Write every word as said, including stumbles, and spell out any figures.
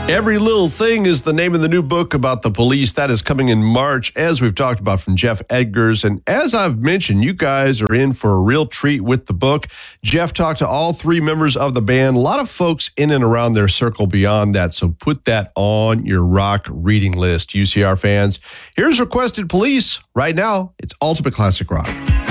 Every Little Thing is the name of the new book about the police. That is coming in March, as we've talked about, from Jeff Edgars. And as I've mentioned, you guys are in for a real treat with the book. Jeff talked to all three members of the band, a lot of folks in and around their circle beyond that. So put that on your rock reading list, U C R fans. Here's Requested Police. Right now, it's Ultimate Classic Rock.